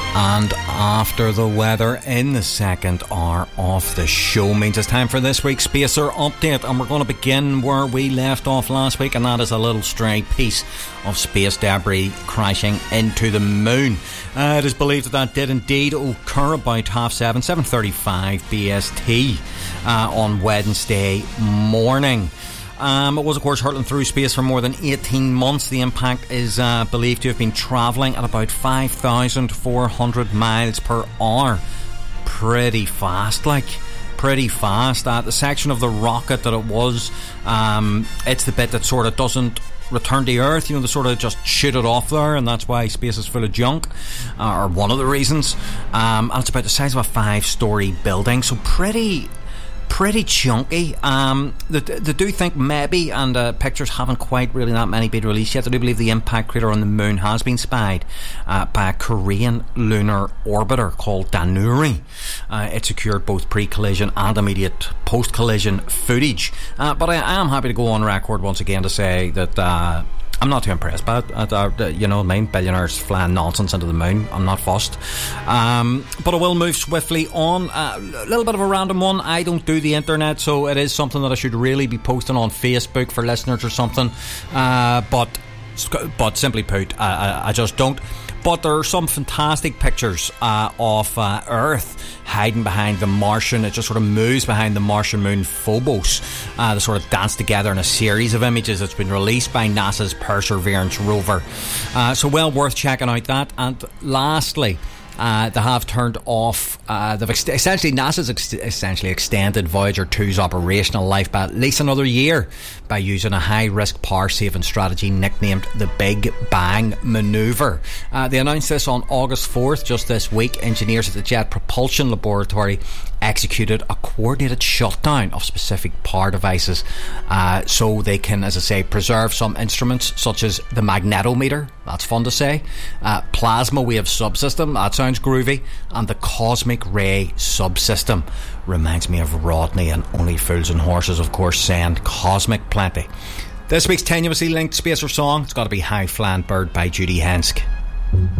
And after the weather in the second hour of the show means it's time for this week's Spacer Update, and we're going to begin where we left off last week, and that is a little stray piece of space debris crashing into the moon. It is believed that did indeed occur about 7:35 BST on Wednesday morning. It was, of course, hurtling through space for more than 18 months. The impact is believed to have been travelling at about 5,400 miles per hour. Pretty fast, pretty fast. The section of the rocket that it was, it's the bit that sort of doesn't return to Earth. They sort of just shoot it off there, and that's why space is full of junk, or one of the reasons. And it's about the size of a 5-storey building, so pretty chunky. They do think maybe, and pictures haven't quite really that many been released yet, they do believe the impact crater on the moon has been spied by a Korean lunar orbiter called Danuri. It secured both pre-collision and immediate post-collision footage, but I am happy to go on record once again to say that I'm not too impressed by it. You know what I mean? Billionaires flying nonsense into the moon. I'm not fussed. But I will move swiftly on. A little bit of a random one. I don't do the internet, so it is something that I should really be posting on Facebook for listeners or something. But simply put, I just don't. But there are some fantastic pictures of Earth hiding behind the Martian. It just sort of moves behind the Martian moon Phobos. They sort of dance together in a series of images that's been released by NASA's Perseverance rover. So well worth checking out that. And lastly, they have turned off, NASA's essentially extended Voyager 2's operational life by at least another year by using a high-risk power-saving strategy nicknamed the Big Bang Maneuver. They announced this on August 4th, just this week. Engineers at the Jet Propulsion Laboratory executed a coordinated shutdown of specific power devices so they can, as I say, preserve some instruments such as the magnetometer, that's fun to say, plasma wave subsystem, that sounds groovy, and the cosmic ray subsystem. Reminds me of Rodney and Only Fools and Horses, of course, saying cosmic plenty. This week's tenuously linked Spacer song, it's got to be High Flying Bird by Judy Hensk.